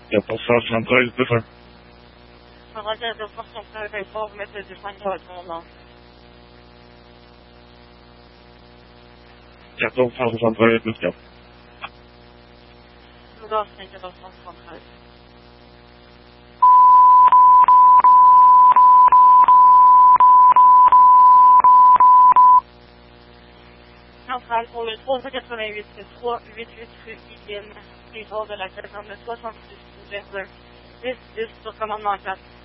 1473 défunt. Roger, 273 vous mettre le défunt sur votre nom. 1473 défunt. Nous avons 1473. Centrale pour le 388, 388 rue Yvelines, les jours de la caserne de 66 vers 1, 10 10 sur commandement 4.